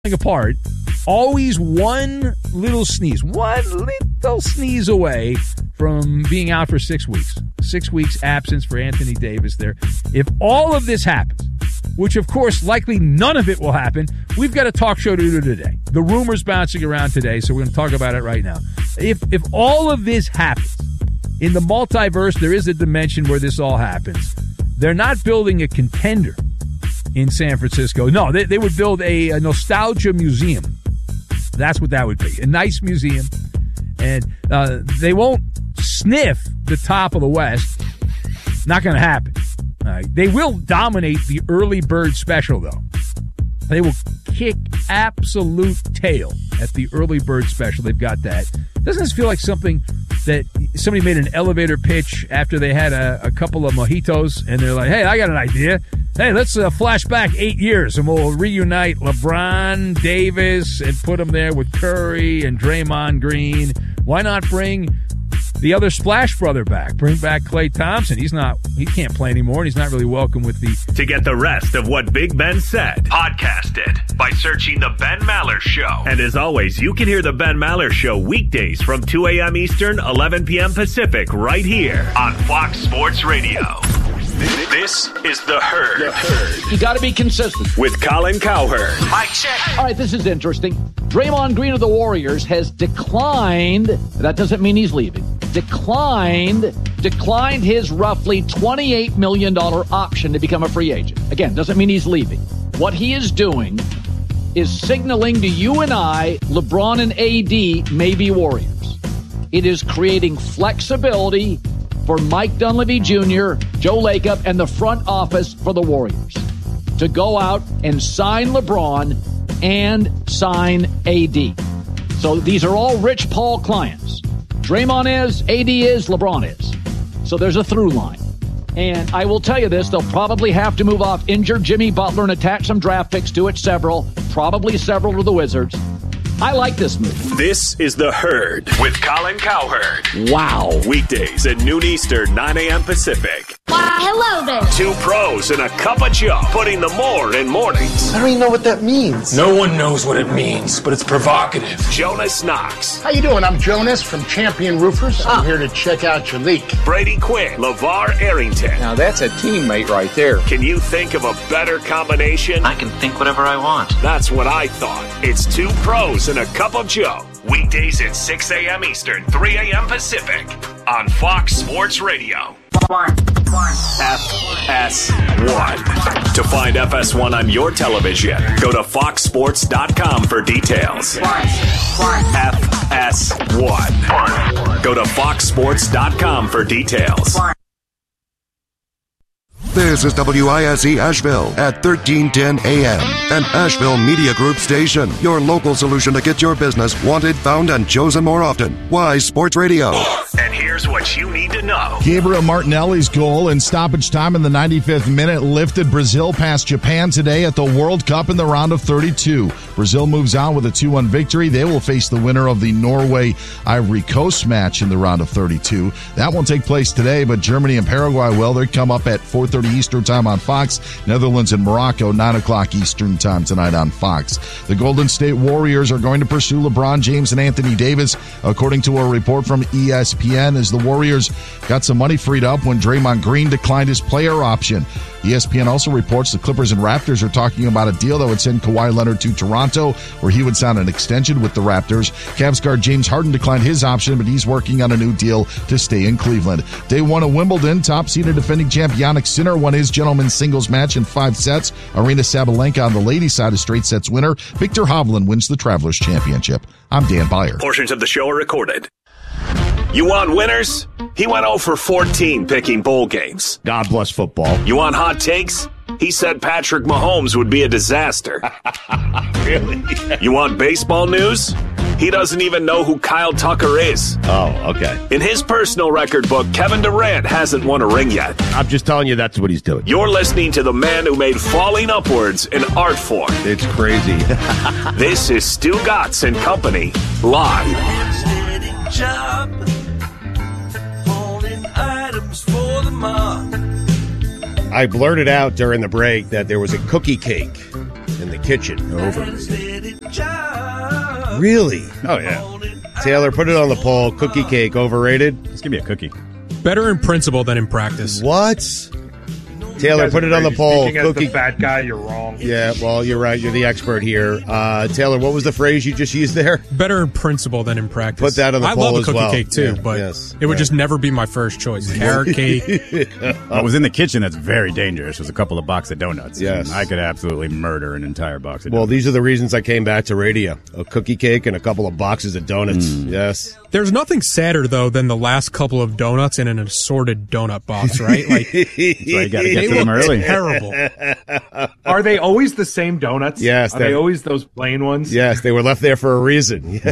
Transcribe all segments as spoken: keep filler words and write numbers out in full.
apart, always one little sneeze, one little sneeze away from being out for six weeks. Six weeks absence for Anthony Davis there. If all of this happens, which of course likely none of it will happen, we've got a talk show to do today. The rumors bouncing around today, so we're going to talk about it right now. If if all of this happens, in the multiverse, there is a dimension where this all happens. They're not building a contender in San Francisco. No, they, they would build a, a nostalgia museum. That's what that would be. A nice museum. And uh, they won't sniff the top of the West. Not going to happen. All right. They will dominate the early bird special, though. They will kick absolute tail at the early bird special. They've got that. Doesn't this feel like something that somebody made an elevator pitch after they had a, a couple of mojitos, and they're like, hey, I got an idea. Hey, let's uh, flash back eight years, and we'll reunite LeBron, Davis, and put them there with Curry and Draymond Green. Why not bring the other Splash brother back? Bring back Klay Thompson. He's not, he can't play anymore, and he's not really welcome with the... To get the rest of what Big Ben said, podcast it by searching The Ben Maller Show. And as always, you can hear The Ben Maller Show weekdays from two a.m. Eastern, eleven p.m. Pacific, right here on Fox Sports Radio. This is The Herd. The Herd. You got to be consistent. With Colin Cowherd. Mike check. All right, this is interesting. Draymond Green of the Warriors has declined, that doesn't mean he's leaving, declined, declined his roughly twenty-eight million dollars option to become a free agent. Again, doesn't mean he's leaving. What he is doing is signaling to you and I, LeBron and A D may be Warriors. It is creating flexibility for Mike Dunleavy Junior, Joe Lacob, and the front office for the Warriors to go out and sign LeBron and sign A D. So these are all Rich Paul clients. Draymond is, A D is, LeBron is. So there's a through line. And I will tell you this, they'll probably have to move off injured Jimmy Butler and attach some draft picks to it, several, probably several to the Wizards. I like this move. This is The Herd with Colin Cowherd. Wow. Weekdays at noon Eastern, nine a.m. Pacific. Why, hello there. Two pros and a cup of Joe, putting the more in mornings. I don't even know what that means. No one knows what it means, but it's provocative. Jonas Knox. How you doing? I'm Jonas from Champion Roofers. I'm here to check out your leak. Brady Quinn. LeVar Arrington. Now that's a teammate right there. Can you think of a better combination? I can think whatever I want. That's what I thought. It's two pros and a cup of Joe. Weekdays at six a.m. Eastern, three a.m. Pacific on Fox Sports Radio. One. One. F S one. To find F S one on your television, go to fox sports dot com for details. One. One. F S one. Go to fox sports dot com for details. One. This is W I S E Asheville at thirteen ten A M, an Asheville Media Group station. Your local solution to get your business wanted, found, and chosen more often. Wise Sports Radio. And here's what you need to know. Gabriel Martinelli's goal in stoppage time in the ninety-fifth minute lifted Brazil past Japan today at the World Cup in the round of thirty-two. Brazil moves on with a two one victory. They will face the winner of the Norway-Ivory Coast match in the round of thirty-two. That won't take place today, but Germany and Paraguay will. They come up at four thirty Eastern time on Fox. Netherlands and Morocco, nine o'clock Eastern time tonight on Fox. The Golden State Warriors are going to pursue LeBron James and Anthony Davis, according to a report from E S P N, as the Warriors got some money freed up when Draymond Green declined his player option. E S P N also reports the Clippers and Raptors are talking about a deal that would send Kawhi Leonard to Toronto, where he would sign an extension with the Raptors. Cavs guard James Harden declined his option, but he's working on a new deal to stay in Cleveland. Day one of Wimbledon, top-seeded defending champ Jannik Sinner won his gentlemen's singles match in five sets. Arina Sabalenka on the ladies' side, a straight sets winner. Victor Hovland wins the Travelers Championship. I'm Dan Beyer. Portions of the show are recorded. You want winners? He went oh for fourteen picking bowl games. God bless football. You want hot takes? He said Patrick Mahomes would be a disaster. Really? You want baseball news? He doesn't even know who Kyle Tucker is. Oh, okay. In his personal record book, Kevin Durant hasn't won a ring yet. I'm just telling you that's what he's doing. You're listening to the man who made falling upwards an art form. It's crazy. This is Stu Gatz and Company, live. Job, holding items for the I blurted out during the break that there was a cookie cake in the kitchen. Overrated job. Really? Oh, yeah. Taylor, put it on the poll. Cookie cake, overrated? Just give me a cookie. Better in principle than in practice. What? Taylor, put it on the poll. Speaking Cookie. as the fat guy, you're wrong. Yeah, well, you're right. You're the expert here. Uh, Taylor, what was the phrase you just used there? Better in principle than in practice. Put that on the I poll love a as cookie well. cake, too, Yeah, but yes, it would right. just never be my first choice. Carrot cake. I was in the kitchen. That's very dangerous. There's a couple of box of donuts. Yes. And I could absolutely murder an entire box of Well, donuts. these are the reasons I came back to radio. A cookie cake and a couple of boxes of donuts. Mm. Yes. There's nothing sadder, though, than the last couple of donuts in an assorted donut box, right? Like, That's why you got to they get to them look early. terrible. Are they always the same donuts? Yes, Are they they're- always those plain ones? Yes, they were left there for a reason.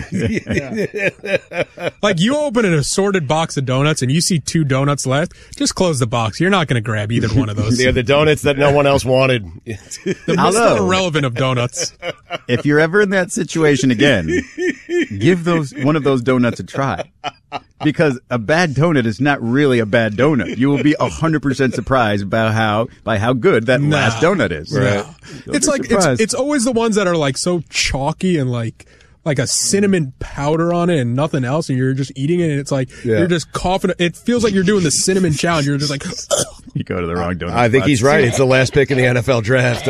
Like, you open an assorted box of donuts and you see two donuts left, just close the box. You're not going to grab either one of those. They're the donuts that no one else wanted. The Mister Although- Irrelevant of donuts. If you're ever in that situation again, give those one of those donuts a try. Because a bad donut is not really a bad donut. You will be one hundred percent surprised about how by how good that Nah. last donut is. Right. You'll It's be like it's, surprised. it's always the ones that are like so chalky and like like a cinnamon powder on it and nothing else, and you're just eating it and it's like Yeah. you're just coughing. It feels like you're doing the cinnamon challenge. You're just like You go to the wrong donut. I think spot. he's right. It's the last pick in the N F L draft.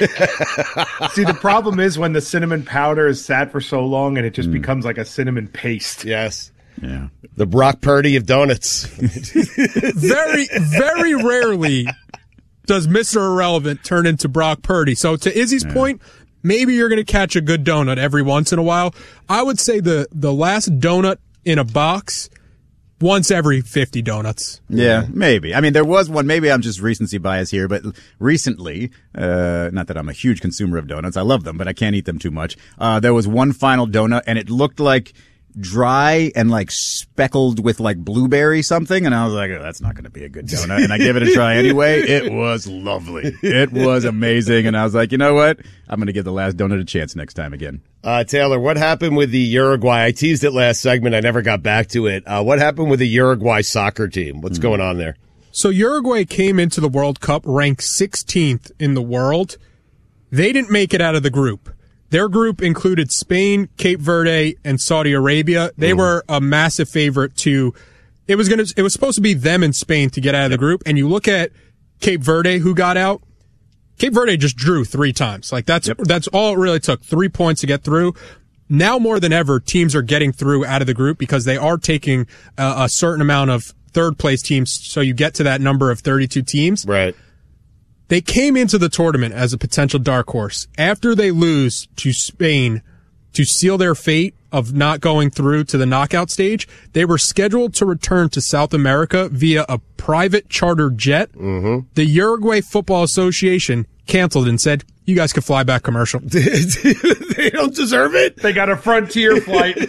See, the problem is when the cinnamon powder is sat for so long and it just becomes like a cinnamon paste. Yes. Yeah. The Brock Purdy of donuts. very very rarely does Mister Irrelevant turn into Brock Purdy. So to Izzy's point, maybe you're going to catch a good donut every once in a while. I would say the the last donut in a box once every fifty donuts. Yeah, maybe. I mean, there was one. Maybe I'm just recency bias here, but recently, uh, not that I'm a huge consumer of donuts. I love them, but I can't eat them too much. Uh, there was one final donut, and it looked like dry and like speckled with like blueberry something, and I was like, oh, that's not going to be a good donut. And I gave it a try anyway. It was lovely. It was amazing, and I was like, you know what? I'm going to give the last donut a chance next time again. Uh, Taylor, what happened with the Uruguay? I teased it last segment. I never got back to it. Uh, what happened with the Uruguay soccer team? What's going on there? So Uruguay came into the World Cup ranked sixteenth in the world. They didn't make it out of the group. Their group included Spain, Cape Verde, and Saudi Arabia. They mm. were a massive favorite to. It was going to. It was supposed to be them and Spain to get out of the group. And you look at Cape Verde, who got out. Cape Verde just drew three times. Like that's yep. that's all it really took. Three points to get through. Now more than ever, teams are getting through out of the group because they are taking a, a certain amount of third place teams. So you get to that number of thirty-two teams. Right. They came into the tournament as a potential dark horse. After they lose to Spain to seal their fate of not going through to the knockout stage, they were scheduled to return to South America via a private charter jet. Mm-hmm. The Uruguay Football Association canceled and said, you guys can fly back commercial. They don't deserve it? They got a frontier flight.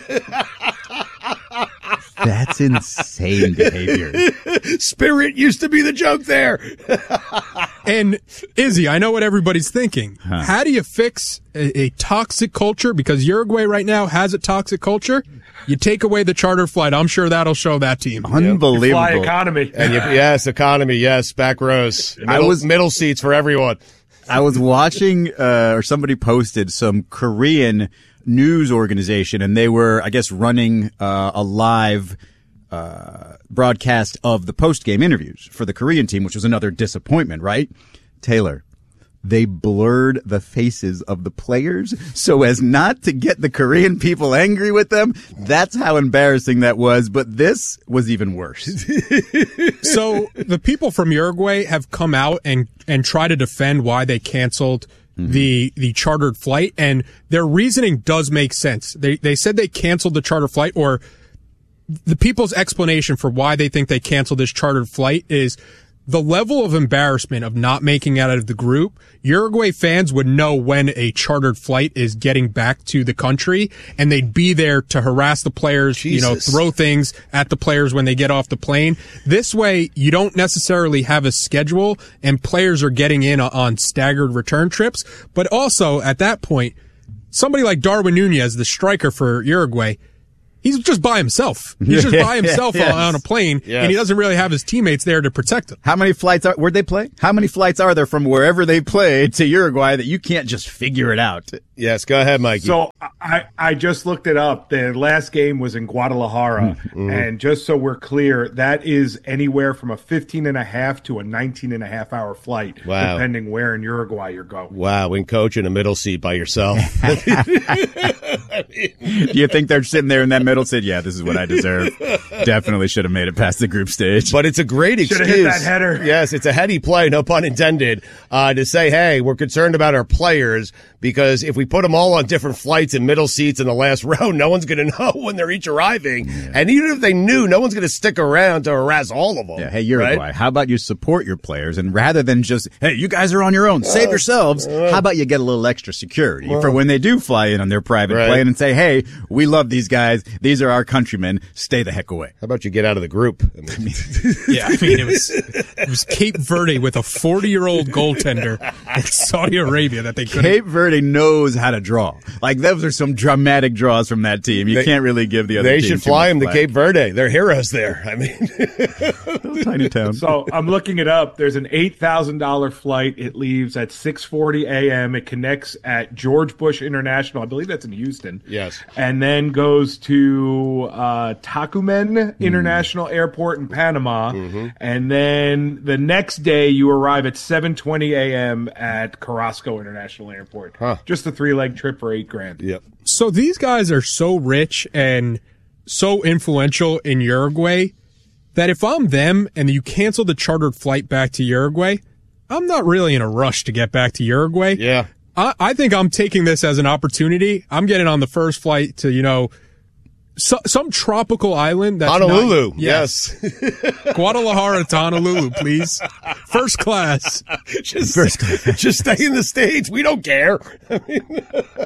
That's insane behavior. Spirit used to be the joke there. And Izzy, I know what everybody's thinking. Huh. How do you fix a, a toxic culture? Because Uruguay right now has a toxic culture. You take away the charter flight. I'm sure that'll show that team. Unbelievable. Fly economy. And you, yes, economy. Yes, back rows. Middle, I was middle seats for everyone. I was watching, uh, or somebody posted some Korean news organization, and they were, I guess, running uh, a live uh, broadcast of the post-game interviews for the Korean team, which was another disappointment, right? Taylor, they blurred the faces of the players so as not to get the Korean people angry with them. That's how embarrassing that was, but this was even worse. So the people from Uruguay have come out and, and try to defend why they canceled mm-hmm. the the chartered flight, and their reasoning does make sense. They they said they canceled the charter flight, or the people's explanation for why they think they canceled this chartered flight is the level of embarrassment of not making it out of the group. Uruguay fans would know when a chartered flight is getting back to the country, and they'd be there to harass the players, Jesus. you know, throw things at the players when they get off the plane. This way, you don't necessarily have a schedule, and players are getting in on staggered return trips. But also, at that point, somebody like Darwin Nunez, the striker for Uruguay, He's just by himself. He's just by himself yes. on a plane, yes. and he doesn't really have his teammates there to protect him. How many flights are, where'd they play? How many flights are there from wherever they played to Uruguay that you can't just figure it out? Yes, go ahead, Mikey. So I, I just looked it up. The last game was in Guadalajara. Mm-hmm. And just so we're clear, that is anywhere from a fifteen and a half to a nineteen and a half hour flight, wow. depending where in Uruguay you're going. Wow, and coach in a middle seat by yourself. Do you think they're sitting there in that middle seat? Yeah, this is what I deserve. Definitely should have made it past the group stage. But it's a great excuse. Should have hit that header. Yes, it's a heady play, no pun intended, uh, to say, hey, we're concerned about our players because if we put them all on different flights in middle seats in the last row, no one's going to know when they're each arriving. Yeah. And even if they knew, no one's going to stick around to harass all of them. Yeah, hey, Uruguay, right? How about you support your players? And rather than just, hey, you guys are on your own, save yourselves, how about you get a little extra security for when they do fly in on their private right. plane and say, hey, we love these guys. These are our countrymen. Stay the heck away. How about you get out of the group? I mean, yeah, I mean, it was it was Cape Verde with a forty-year-old goaltender in Saudi Arabia that they couldn't. Cape Verde knows how to draw. Like, those are some dramatic draws from that team. You they, can't really give the other They team should fly them to flag. Cape Verde. They're heroes there. I mean, little tiny town. So I'm looking it up. There's an eight thousand dollars flight. It leaves at six forty a.m. It connects at George Bush International. I believe that's in Houston. Yes. And then goes to uh, Tacumen Mm. International Airport in Panama. Mm-hmm. And then the next day you arrive at seven twenty a.m. at Carrasco International Airport. Huh. Just a three-leg trip for eight grand. Yep. So these guys are so rich and so influential in Uruguay that if I'm them and you cancel the chartered flight back to Uruguay, I'm not really in a rush to get back to Uruguay. Yeah. I, I think I'm taking this as an opportunity. I'm getting on the first flight to, you know, so, some tropical island. That's Honolulu. Not, yes. yes. Guadalajara to Honolulu, please. First class. Just, First class. Just stay in the States. We don't care. I mean,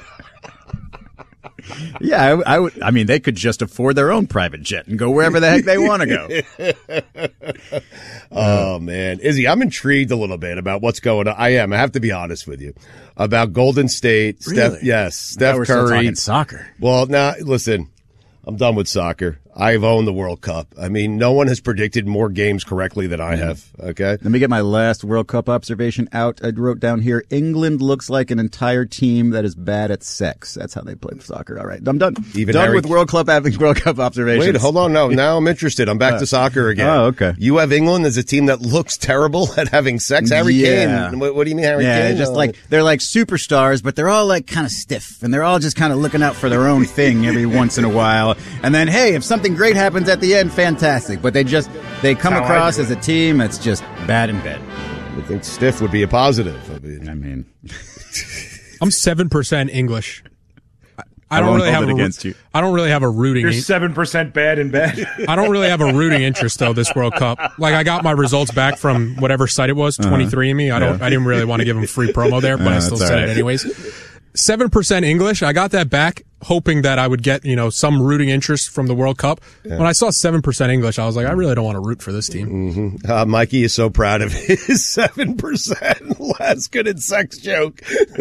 Yeah, I, I would. I mean, they could just afford their own private jet and go wherever the heck they want to go. Oh man, Izzy, I'm intrigued a little bit about what's going on. I am. I have to be honest with you about Golden State. Really? Steph, yes, Steph now we're Curry. still talking soccer. Well, now listen, I'm done with soccer. I've owned the World Cup. I mean, no one has predicted more games correctly than I have. Okay. Let me get my last World Cup observation out. I wrote down here, England looks like an entire team that is bad at sex. That's how they play soccer. All right. I'm done. Even done Harry- with World Cup having World Cup observations. Wait, hold on. No, now I'm interested. I'm back to soccer again. Oh, okay. You have England as a team that looks terrible at having sex. Harry Yeah. Kane. What, what do you mean, Harry Yeah, Kane? just No. like they're like superstars, but they're all like kind of stiff, and they're all just kind of looking out for their own thing every once in a while. And then, hey, if something great happens at the end, fantastic. But they just they come How I across do as a team that's just bad in bed. I think stiff would be a positive. I mean, I mean, I'm seven percent English. I, I I don't won't really hold have it a, against you. I don't really have a rooting. You're in- seven percent bad in bed. I don't really have a rooting interest though this World Cup. Like I got my results back from whatever site it was, twenty-three and me. I don't. Yeah. I didn't really want to give them free promo there, but Uh, I still that's said all it right. anyways. Seven percent English. I got that back, hoping that I would get you know some rooting interest from the World Cup. Yeah. When I saw seven percent English, I was like, I really don't want to root for this team. Mm-hmm. Uh, Mikey is so proud of his seven percent last good at sex joke.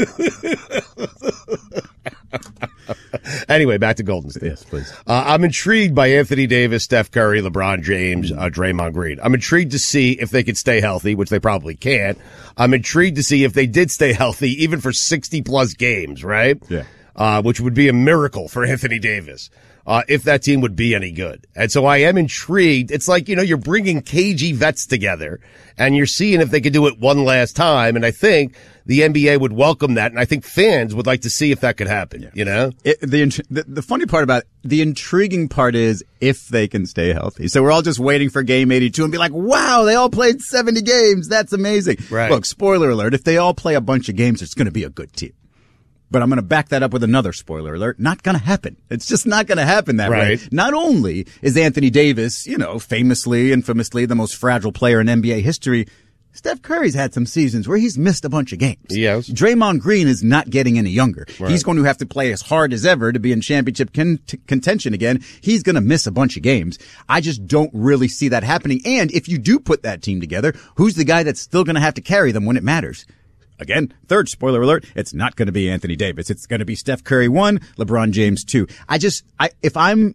Anyway, back to Golden State. Yes, please. Uh, I'm intrigued by Anthony Davis, Steph Curry, LeBron James, uh, Draymond Green. I'm intrigued to see if they could stay healthy, which they probably can't. I'm intrigued to see if they did stay healthy, even for sixty plus games, right? Yeah. Uh, which would be a miracle for Anthony Davis. Uh, if that team would be any good. And so I am intrigued. It's like, you know, you're bringing cagey vets together and you're seeing if they could do it one last time. And I think the N B A would welcome that. And I think fans would like to see if that could happen, yeah. you know? It, the, the the funny part about it, the intriguing part is if they can stay healthy. So we're all just waiting for game eighty-two and be like, wow, they all played seventy games. That's amazing. Right. Look, spoiler alert, if they all play a bunch of games, it's going to be a good team. But I'm going to back that up with another spoiler alert. Not going to happen. It's just not going to happen that Right. way. Not only is Anthony Davis, you know, famously, infamously the most fragile player in N B A history, Steph Curry's had some seasons where he's missed a bunch of games. Yes. Draymond Green is not getting any younger. Right. He's going to have to play as hard as ever to be in championship con- t- contention again. He's going to miss a bunch of games. I just don't really see that happening. And if you do put that team together, who's the guy that's still going to have to carry them when it matters? Again, third spoiler alert, it's not going to be Anthony Davis. It's going to be Steph Curry one, LeBron James two. I just, I, if I'm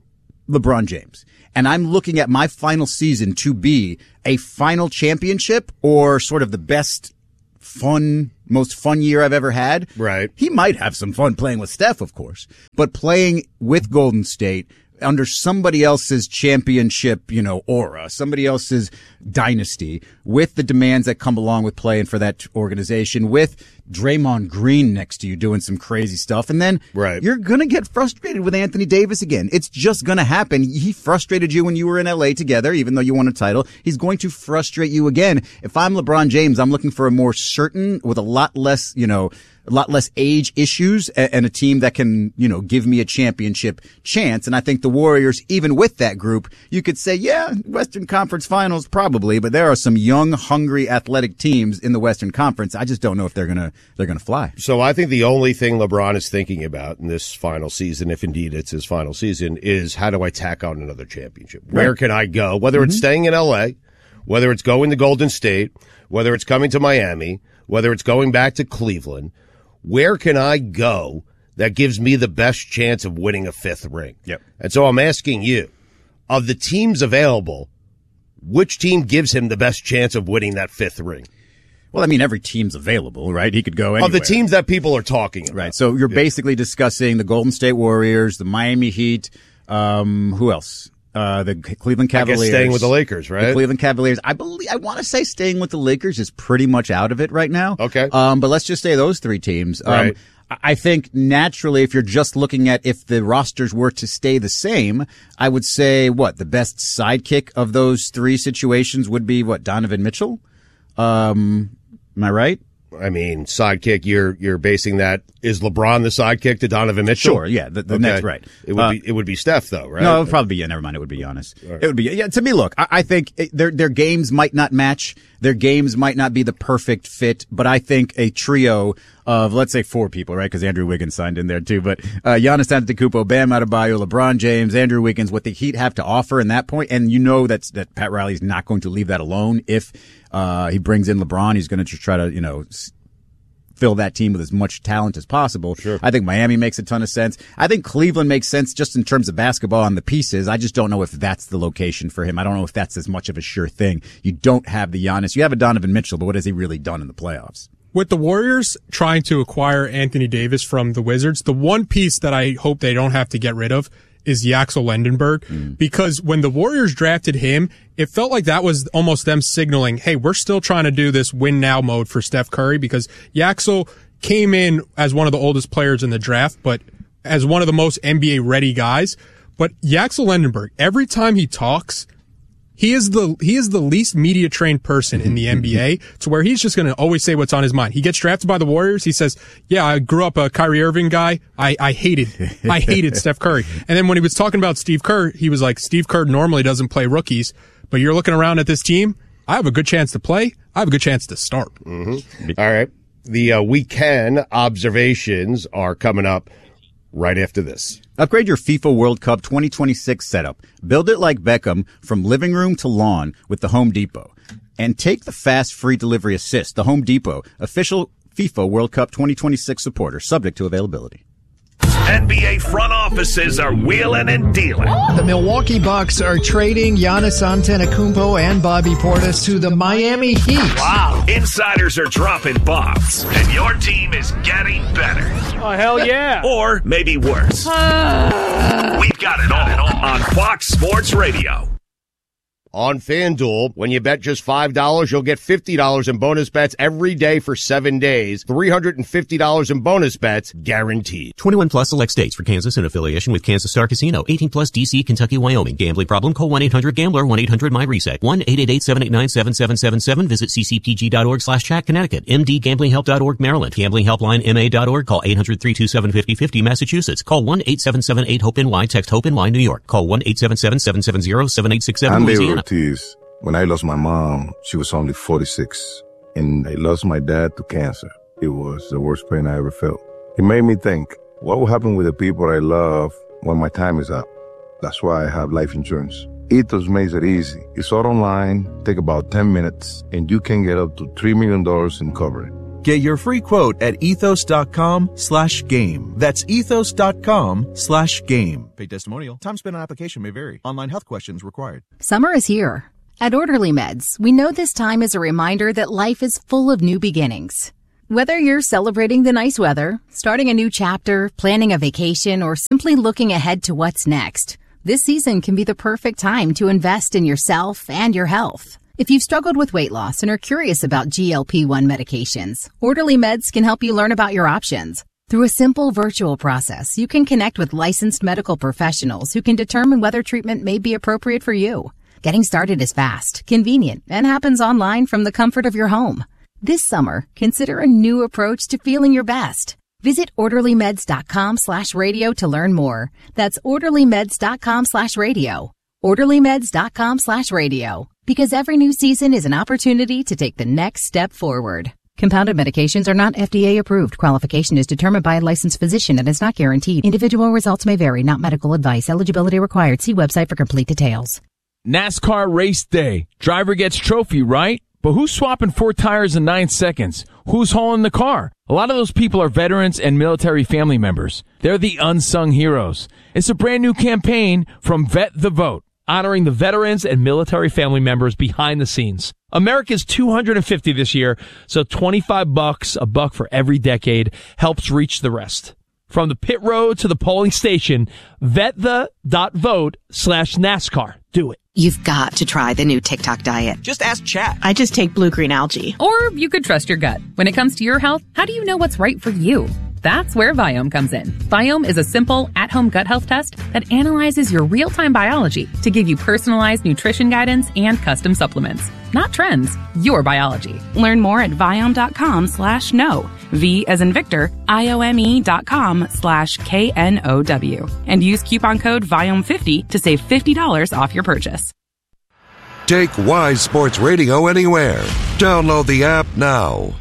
LeBron James, and I'm looking at my final season to be a final championship or sort of the best fun, most fun year I've ever had. Right. He might have some fun playing with Steph, of course, but playing with Golden State under somebody else's championship, you know, aura, somebody else's dynasty, with the demands that come along with playing for that organization, with Draymond Green next to you doing some crazy stuff. And then right. you're going to get frustrated with Anthony Davis again. It's just going to happen. He frustrated you when you were in L A together, even though you won a title. He's going to frustrate you again. If I'm LeBron James, I'm looking for a more certain, with a lot less, you know, a lot less age issues, and a team that can, you know, give me a championship chance. And I think the Warriors, even with that group, you could say, yeah, Western Conference Finals probably, but there are some young, hungry, athletic teams in the Western Conference. I just don't know if they're gonna they're gonna fly. So I think the only thing LeBron is thinking about in this final season, if indeed it's his final season, is how do I tack on another championship? Right. Where can I go? Whether it's mm-hmm. staying in L A, whether it's going to Golden State, whether it's coming to Miami, whether it's going back to Cleveland. Where can I go that gives me the best chance of winning a fifth ring? Yep. And so I'm asking you, of the teams available, which team gives him the best chance of winning that fifth ring? Well, I mean, every team's available, right? He could go anywhere. Of the teams that people are talking about. Right. So you're yeah. basically discussing the Golden State Warriors, the Miami Heat, um, who else? Uh, the Cleveland Cavaliers. I guess staying with the Lakers, right? The Cleveland Cavaliers. I believe, I want to say staying with the Lakers is pretty much out of it right now. Okay. Um, but let's just say those three teams. Um, right. I think naturally, if you're just looking at if the rosters were to stay the same, I would say what the best sidekick of those three situations would be what Donovan Mitchell. Um, am I right? I mean, sidekick, you're you're basing that, is LeBron the sidekick to Donovan Mitchell? Sure, yeah, the, the okay. next, right. It would uh, be it would be Steph, though, right? No, it would probably be, yeah, never mind, it would be Giannis. Right. It would be, yeah, to me, look, I, I think it, their their games might not match, their games might not be the perfect fit, but I think a trio of, let's say, four people, right, because Andrew Wiggins signed in there, too, but uh, Giannis Antetokounmpo, Bam Adebayo, LeBron James, Andrew Wiggins, what the Heat have to offer in that point, and you know that's, that Pat Riley's not going to leave that alone. If uh, he brings in LeBron, he's going to just try to, you know, fill that team with as much talent as possible. Sure. I think Miami makes a ton of sense. I think Cleveland makes sense just in terms of basketball and the pieces. I just don't know if that's the location for him. I don't know if that's as much of a sure thing. You don't have the Giannis. You have a Donovan Mitchell, but what has he really done in the playoffs? With the Warriors trying to acquire Anthony Davis from the Wizards, the one piece that I hope they don't have to get rid of is Yaxel Lendenberg, mm. because when the Warriors drafted him, it felt like that was almost them signaling, hey, we're still trying to do this win now mode for Steph Curry, because Yaxel came in as one of the oldest players in the draft, but as one of the most N B A ready guys. But Yaxel Lendenberg, every time he talks, he is the he is the least media trained person in the N B A, to where he's just going to always say what's on his mind. He gets drafted by the Warriors. He says, yeah, I grew up a Kyrie Irving guy. I, I hated, I hated Steph Curry. And then when he was talking about Steve Kerr, he was like, Steve Kerr normally doesn't play rookies, but you're looking around at this team. I have a good chance to play. I have a good chance to start. Mm-hmm. All right. The uh, weekend observations are coming up right after this. Upgrade your FIFA World Cup twenty twenty-six setup. Build it like Beckham from living room to lawn with the Home Depot. And take the fast free delivery assist. The Home Depot, official FIFA World Cup twenty twenty-six supporter, subject to availability. N B A front offices are wheeling and dealing. The Milwaukee Bucks are trading Giannis Antetokounmpo and Bobby Portis to the Miami Heat. Wow. Insiders are dropping bombs, and your team is getting better. Oh, hell yeah. Or maybe worse. We've got it all on Fox Sports Radio. On FanDuel, when you bet just five dollars, you'll get fifty dollars in bonus bets every day for seven days. three hundred fifty dollars in bonus bets guaranteed. twenty-one plus select states. For Kansas in affiliation with Kansas Star Casino. eighteen plus D C, Kentucky, Wyoming. Gambling problem? Call one eight hundred gambler, one eight hundred my reset. one eight eight eight, seven eight nine, seven seven seven seven. Visit ccpg.org slash chat Connecticut. m d gambling help dot org Maryland. Gambling helpline M A dot org. Call eight hundred, three two seven, five oh five oh Massachusetts. Call one eight seven seven eight hope N Y. Text HOPE-N Y New York. Call one eight seven seven, seven seven zero, seven eight six seven Louisiana. When I lost my mom, she was only forty-six, and I lost my dad to cancer. It was the worst pain I ever felt. It made me think, what will happen with the people I love when my time is up? That's why I have life insurance. Ethos makes it easy. It's all online, take about ten minutes, and you can get up to three million dollars in coverage. Get your free quote at ethos.com slash game. That's ethos.com slash game. Paid testimonial. Time spent on application may vary. Online health questions required. Summer is here. At Orderly Meds, we know this time is a reminder that life is full of new beginnings. Whether you're celebrating the nice weather, starting a new chapter, planning a vacation, or simply looking ahead to what's next, this season can be the perfect time to invest in yourself and your health. If you've struggled with weight loss and are curious about G L P one medications, Orderly Meds can help you learn about your options. Through a simple virtual process, you can connect with licensed medical professionals who can determine whether treatment may be appropriate for you. Getting started is fast, convenient, and happens online from the comfort of your home. This summer, consider a new approach to feeling your best. Visit orderlymeds.com slash radio to learn more. That's orderlymeds.com slash radio. orderlymeds.com slash radio. Because every new season is an opportunity to take the next step forward. Compounded medications are not F D A approved. Qualification is determined by a licensed physician and is not guaranteed. Individual results may vary, not medical advice. Eligibility required. See website for complete details. NASCAR race day. Driver gets trophy, right? But who's swapping four tires in nine seconds? Who's hauling the car? A lot of those people are veterans and military family members. They're the unsung heroes. It's a brand new campaign from Vet the Vote, honoring the veterans and military family members behind the scenes. America's two hundred fifty this year, so twenty-five bucks, a buck for every decade, helps reach the rest. From the pit road to the polling station, vetthe.vote slash NASCAR. Do it. You've got to try the new TikTok diet. Just ask Chat. I just take blue-green algae. Or you could trust your gut. When it comes to your health, how do you know what's right for you? That's where Viome comes in. Viome is a simple, at-home gut health test that analyzes your real-time biology to give you personalized nutrition guidance and custom supplements. Not trends, your biology. Learn more at Viome.com slash no. V as in Victor, I-O-M-E dot com slash K N O W. And use coupon code Viome fifty to save fifty dollars off your purchase. Take Wise Sports Radio anywhere. Download the app now.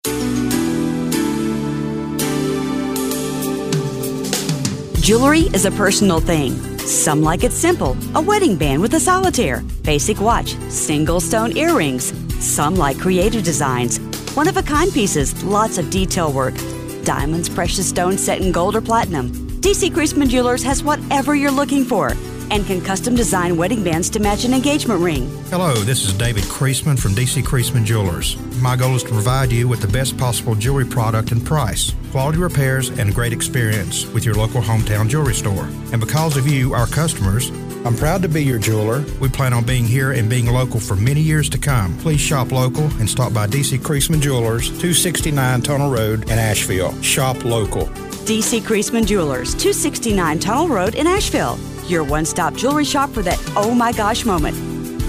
Jewelry is a personal thing. Some like it simple, a wedding band with a solitaire, basic watch, single stone earrings. Some like creative designs, one-of-a-kind pieces, lots of detail work. Diamonds, precious stones set in gold or platinum. D C Creasman Jewelers has whatever you're looking for and can custom design wedding bands to match an engagement ring. Hello, this is David Creasman from D C Creasman Jewelers. My goal is to provide you with the best possible jewelry product and price, quality repairs, and great experience with your local hometown jewelry store. And because of you, our customers, I'm proud to be your jeweler. We plan on being here and being local for many years to come. Please shop local and stop by D C Creasman Jewelers, two sixty-nine Tunnel Road in Asheville. Shop local. D C Creasman Jewelers, two sixty-nine Tunnel Road in Asheville. Your one-stop jewelry shop for that oh my gosh moment.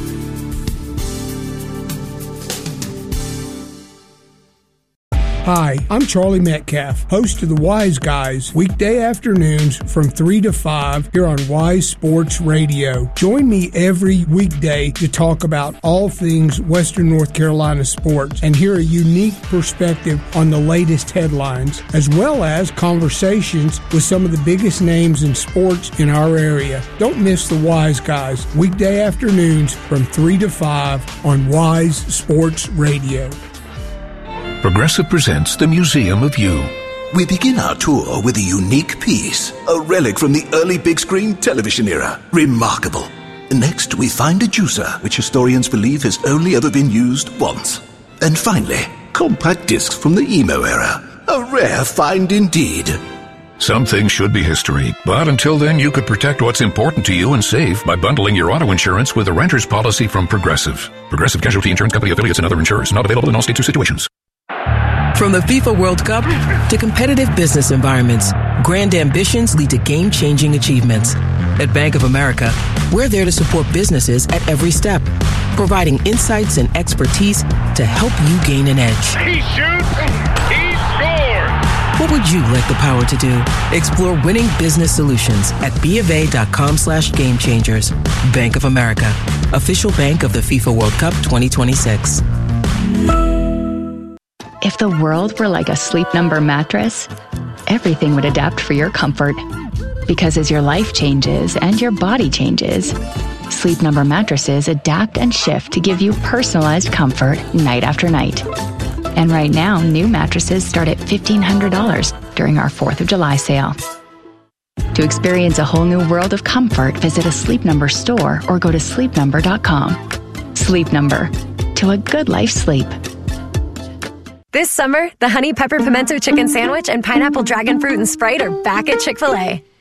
Hi, I'm Charlie Metcalf, host of the Wise Guys, weekday afternoons from three to five here on Wise Sports Radio. Join me every weekday to talk about all things Western North Carolina sports and hear a unique perspective on the latest headlines, as well as conversations with some of the biggest names in sports in our area. Don't miss the Wise Guys, weekday afternoons from three to five on Wise Sports Radio. Progressive presents the Museum of You. We begin our tour with a unique piece, a relic from the early big screen television era. Remarkable. Next, we find a juicer, which historians believe has only ever been used once. And finally, compact discs from the emo era. A rare find indeed. Some things should be history, but until then you could protect what's important to you and save by bundling your auto insurance with a renter's policy from Progressive. Progressive Casualty Insurance Company affiliates and other insurers. Not available in all states or situations. From the FIFA World Cup to competitive business environments, grand ambitions lead to game-changing achievements. At Bank of America, we're there to support businesses at every step, providing insights and expertise to help you gain an edge. He shoots, he scores! What would you like the power to do? Explore winning business solutions at BofA.com slash game changers. Bank of America, official bank of the FIFA World Cup twenty twenty-six. If the world were like a Sleep Number mattress, everything would adapt for your comfort. Because as your life changes and your body changes, Sleep Number mattresses adapt and shift to give you personalized comfort night after night. And right now, new mattresses start at fifteen hundred dollars during our fourth of July sale. To experience a whole new world of comfort, visit a Sleep Number store or go to sleep number dot com. Sleep Number. To a good life sleep. This summer, the Honey Pepper Pimento Chicken Sandwich and Pineapple Dragon Fruit and Sprite are back at Chick-fil-A.